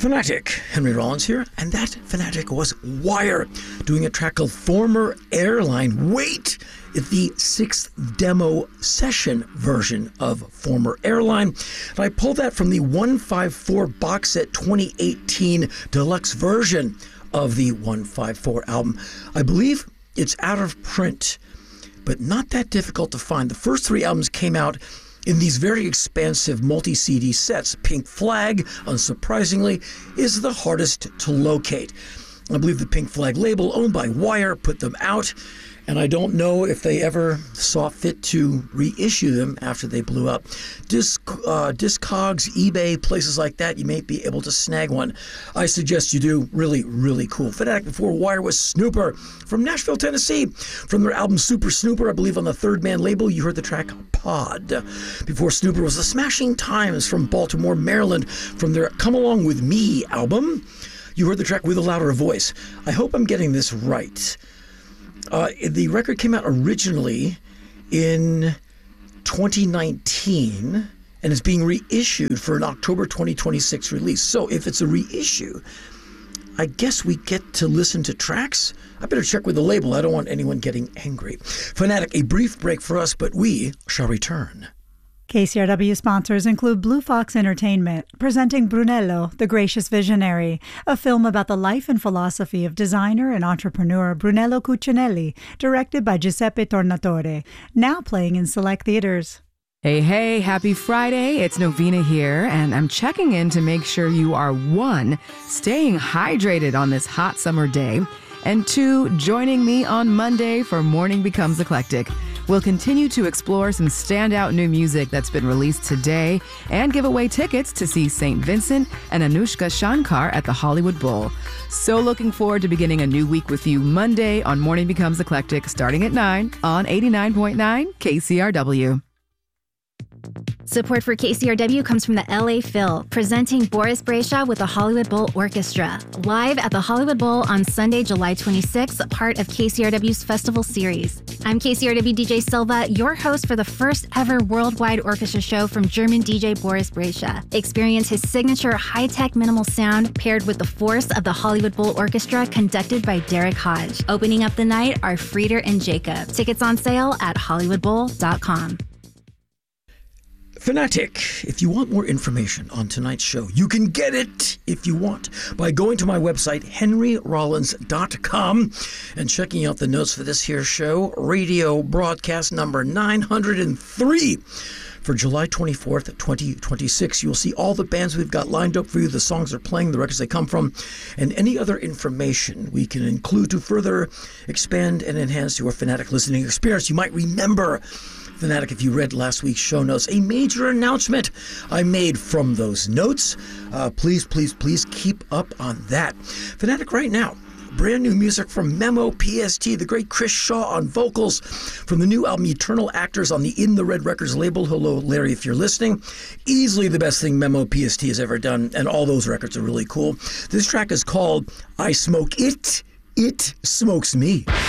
Fanatic, Henry Rollins here, and that Fanatic was Wire, doing a track called Former Airline. Wait! It's the 6th demo session version of Former Airline. And I pulled that from the 154 box set 2018 deluxe version of the 154 album. I believe it's out of print, but not that difficult to find. The first 3 albums came out in these very expansive multi-CD sets. Pink Flag, unsurprisingly, is the hardest to locate. I believe the Pink Flag label, owned by Wire, put them out, and I don't know if they ever saw fit to reissue them after they blew up. Discogs, eBay, places like that, you may be able to snag one. I suggest you do. Really, really cool. Fanatic before Wire was Snooper from Nashville, Tennessee. From their album Super Snooper, I believe on the Third Man label, you heard the track Pod. Before Snooper was the Smashing Times from Baltimore, Maryland. From their Come Along With Me album, you heard the track With a Louder Voice. I hope I'm getting this right. The record came out originally in 2019 and is being reissued for an October 2026 release. So if it's a reissue, I guess we get to listen to tracks? I better check with the label. I don't want anyone getting angry. Fanatic, a brief break for us, but we shall return. KCRW sponsors include Blue Fox Entertainment, presenting Brunello, the Gracious Visionary, a film about the life and philosophy of designer and entrepreneur Brunello Cucinelli, directed by Giuseppe Tornatore, now playing in select theaters. Hey, happy Friday. It's Novena here, and I'm checking in to make sure you are 1, staying hydrated on this hot summer day, and 2, joining me on Monday for Morning Becomes Eclectic. We'll continue to explore some standout new music that's been released today and give away tickets to see St. Vincent and Anushka Shankar at the Hollywood Bowl. So looking forward to beginning a new week with you Monday on Morning Becomes Eclectic, starting at 9 on 89.9 KCRW. Support for KCRW comes from the LA Phil, presenting Boris Brejcha with the Hollywood Bowl Orchestra, live at the Hollywood Bowl on Sunday, July 26th, part of KCRW's festival series. I'm KCRW DJ Silva, your host for the first ever worldwide orchestra show from German DJ Boris Brejcha. Experience his signature high-tech minimal sound paired with the force of the Hollywood Bowl Orchestra conducted by Derek Hodge. Opening up the night are Frieder and Jacob. Tickets on sale at hollywoodbowl.com. Fanatic, if you want more information on tonight's show, you can get it, if you want, by going to my website, henryrollins.com, and checking out the notes for this here show, radio broadcast number 903 for July 24th, 2026. You'll see all the bands we've got lined up for you, the songs they're playing, the records they come from, and any other information we can include to further expand and enhance your Fanatic listening experience. You might remember, Fanatic, if you read last week's show notes, a major announcement I made from those notes. Please keep up on that. Fanatic right now, brand new music from Memo PST, the great Chris Shaw on vocals, from the new album Eternal Actors on the In the Red Records label. Hello, Larry, if you're listening. Easily the best thing Memo PST has ever done, and all those records are really cool. This track is called I Smoke It, It Smokes Me.